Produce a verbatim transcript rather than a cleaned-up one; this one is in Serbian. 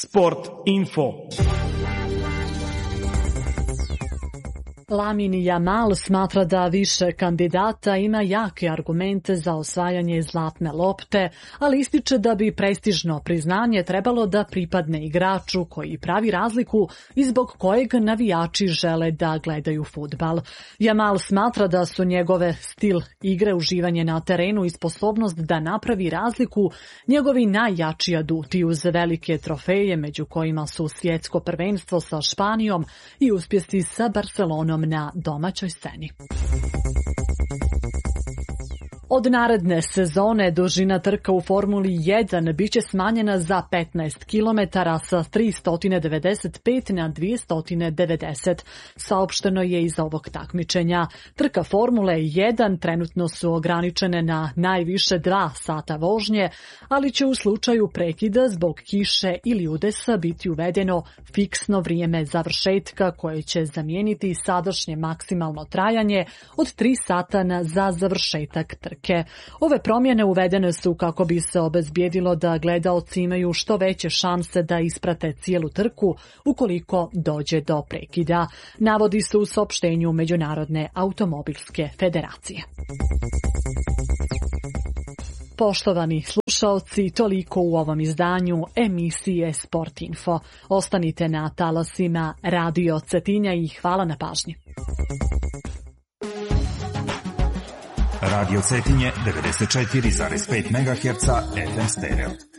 Sport info. Lamine Yamal smatra da više kandidata ima jake argumente za osvajanje zlatne lopte, ali ističe da bi prestižno priznanje trebalo da pripadne igraču koji pravi razliku i zbog kojeg navijači žele da gledaju fudbal. Yamal smatra da su njegove stil igre, uživanje na terenu i sposobnost da napravi razliku njegovi najjači aduti uz velike trofeje, među kojima su svjetsko prvenstvo sa Španijom i uspjesi sa Barcelonom na domaćoj sceni. Od naredne sezone dužina trka u Formuli jedan biće smanjena za petnaest kilometara sa tristo devedeset pet na dvjesto devedeset. Saopšteno je iz ovog takmičenja. Trka Formule jedan trenutno su ograničene na najviše dva sata vožnje, ali će u slučaju prekida zbog kiše ili udesa biti uvedeno fiksno vrijeme završetka koje će zamijeniti sadašnje maksimalno trajanje od tri sata na za završetak trke. Ove promjene uvedene su kako bi se obezbijedilo da gledaoci imaju što veće šanse da isprate cijelu trku ukoliko dođe do prekida, navodi se u saopštenju Međunarodne automobilske federacije. Poštovani slušaoci, toliko u ovom izdanju emisije Sport Info. Ostanite na talasima Radio Cetinja i hvala na pažnji. Radio Cetinje devedeset četiri zarez pet megaherca F M stereo.